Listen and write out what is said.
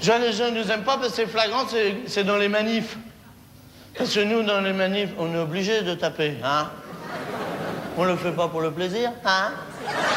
Déjà, les gens ne nous aiment pas parce que c'est flagrant, c'est dans les manifs. Parce que nous, dans les manifs, on est obligé de taper, hein. On le fait pas pour le plaisir, hein.